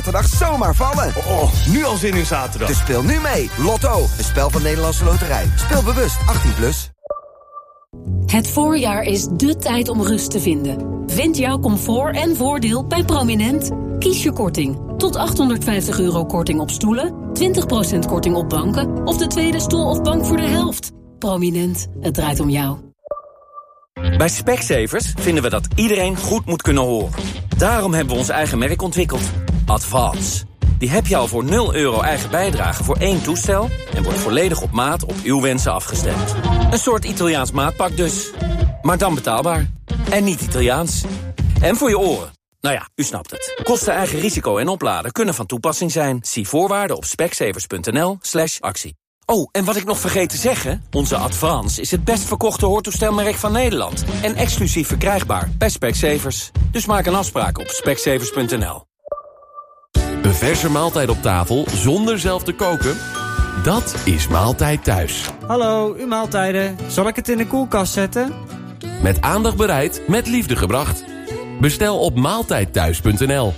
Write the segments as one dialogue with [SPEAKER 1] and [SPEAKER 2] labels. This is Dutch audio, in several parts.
[SPEAKER 1] zaterdag zomaar vallen.
[SPEAKER 2] Oh, nu al zin in zaterdag.
[SPEAKER 1] Dus speel nu mee. Lotto, een spel van Nederlandse Loterij. Speel bewust, 18+.
[SPEAKER 3] Het voorjaar is dé tijd om rust te vinden. Vind jouw comfort en voordeel bij Prominent. Kies je korting. Tot €850 korting op stoelen, 20% korting op banken of de tweede stoel of bank voor de helft. Prominent, het draait om jou.
[SPEAKER 4] Bij Specsavers vinden we dat iedereen goed moet kunnen horen. Daarom hebben we ons eigen merk ontwikkeld. Advance. Die heb je al voor €0 eigen bijdrage voor 1 toestel en wordt volledig op maat op uw wensen afgestemd. Een soort Italiaans maatpak dus. Maar dan betaalbaar. En niet Italiaans. En voor je oren. Nou ja, u snapt het. Kosten, eigen risico en opladen kunnen van toepassing zijn. Zie voorwaarden op specsavers.nl/actie. Oh, en wat ik nog vergeet te zeggen, onze Advance is het best verkochte hoortoestelmerk van Nederland. En exclusief verkrijgbaar bij Specsavers. Dus maak een afspraak op specsavers.nl.
[SPEAKER 5] Een verse maaltijd op tafel zonder zelf te koken? Dat is Maaltijd Thuis.
[SPEAKER 6] Hallo, uw maaltijden. Zal ik het in de koelkast zetten?
[SPEAKER 5] Met aandacht bereid, met liefde gebracht. Bestel op maaltijdthuis.nl.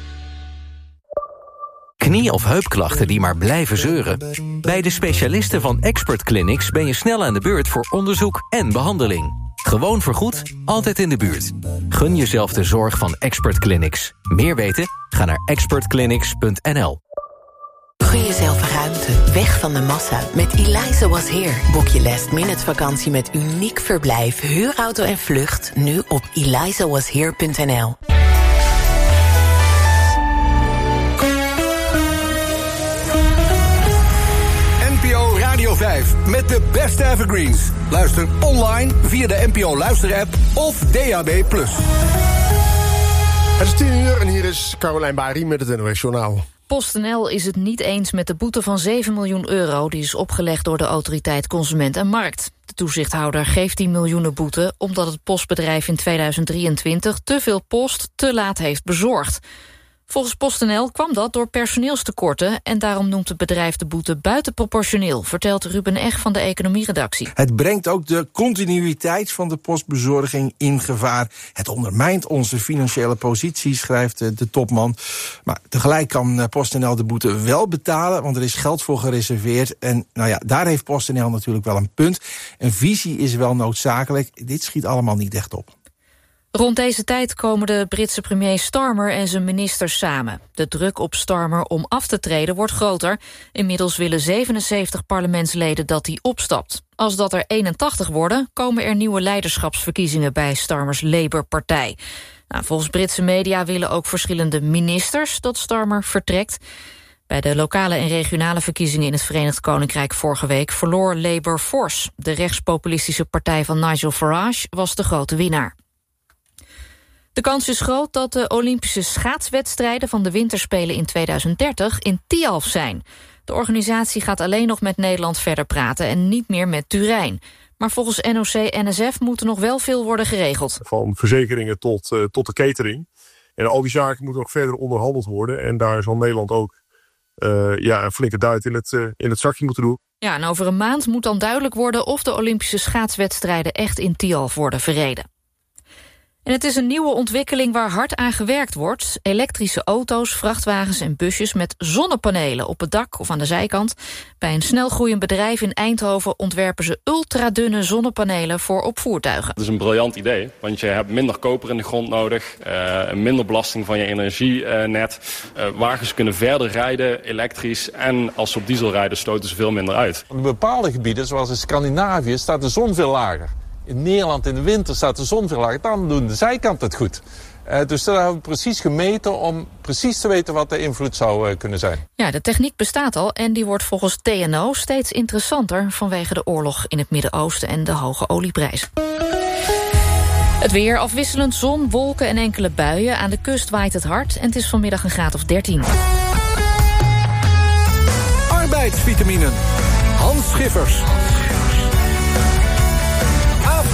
[SPEAKER 7] Knie- of heupklachten die maar blijven zeuren? Bij de specialisten van Expert Clinics ben je snel aan de beurt voor onderzoek en behandeling. Gewoon vergoed, altijd in de buurt. Gun jezelf de zorg van Expert Clinics. Meer weten? Ga naar expertclinics.nl.
[SPEAKER 8] Gun jezelf ruimte, weg van de massa. Met Eliza Was Here boek je last-minute vakantie met uniek verblijf, huurauto en vlucht. Nu op elizawashere.nl.
[SPEAKER 9] NPO Radio 5 met de beste evergreens. Luister online via de NPO Luister-app of DAB+.
[SPEAKER 10] Het is 10:00 en hier is Carolijn Bari met het NOS Journaal.
[SPEAKER 11] PostNL is het niet eens met de boete van €7 miljoen... die is opgelegd door de autoriteit Consument en Markt. De toezichthouder geeft die miljoenen boete omdat het postbedrijf in 2023 te veel post te laat heeft bezorgd. Volgens PostNL kwam dat door personeelstekorten en daarom noemt het bedrijf de boete buitenproportioneel, vertelt Ruben Eg van de economieredactie.
[SPEAKER 12] Het brengt ook de continuïteit van de postbezorging in gevaar. Het ondermijnt onze financiële positie, schrijft de topman. Maar tegelijk kan PostNL de boete wel betalen, want er is geld voor gereserveerd. En nou ja, daar heeft PostNL natuurlijk wel een punt. Een visie is wel noodzakelijk. Dit schiet allemaal niet echt op.
[SPEAKER 11] Rond deze tijd komen de Britse premier Starmer en zijn ministers samen. De druk op Starmer om af te treden wordt groter. Inmiddels willen 77 parlementsleden dat hij opstapt. Als dat er 81 worden, komen er nieuwe leiderschapsverkiezingen bij Starmers Labour-partij. Nou, volgens Britse media willen ook verschillende ministers dat Starmer vertrekt. Bij de lokale en regionale verkiezingen in het Verenigd Koninkrijk vorige week verloor Labour fors. De rechtspopulistische partij van Nigel Farage was de grote winnaar. De kans is groot dat de Olympische schaatswedstrijden van de winterspelen in 2030 in Tialf zijn. De organisatie gaat alleen nog met Nederland verder praten en niet meer met Turijn. Maar volgens NOC-NSF moet er nog wel veel worden geregeld.
[SPEAKER 10] Van verzekeringen tot de catering. En al die zaken moeten nog verder onderhandeld worden. En daar zal Nederland ook een flinke duit in het zakje moeten doen.
[SPEAKER 11] Ja, en over een maand moet dan duidelijk worden of de Olympische schaatswedstrijden echt in Tialf worden verreden. En het is een nieuwe ontwikkeling waar hard aan gewerkt wordt. Elektrische auto's, vrachtwagens en busjes met zonnepanelen op het dak of aan de zijkant. Bij een snelgroeiend bedrijf in Eindhoven ontwerpen ze ultradunne zonnepanelen voor op voertuigen.
[SPEAKER 13] Dat is een briljant idee, want je hebt minder koper in de grond nodig, minder belasting van je energienet. Wagens kunnen verder rijden elektrisch en als ze op diesel rijden stoten ze veel minder uit.
[SPEAKER 14] In bepaalde gebieden, zoals in Scandinavië, staat de zon veel lager. In Nederland in de winter staat de zon veel lager. Dan doen de zijkanten het goed. Dus dat hebben we precies gemeten om precies te weten wat de invloed zou kunnen zijn.
[SPEAKER 11] Ja, de techniek bestaat al en die wordt volgens TNO steeds interessanter vanwege de oorlog in het Midden-Oosten en de hoge olieprijs. Het weer, afwisselend zon, wolken en enkele buien. Aan de kust waait het hard en het is vanmiddag een graad of 13.
[SPEAKER 9] Arbeidsvitaminen. Hans Schiffers.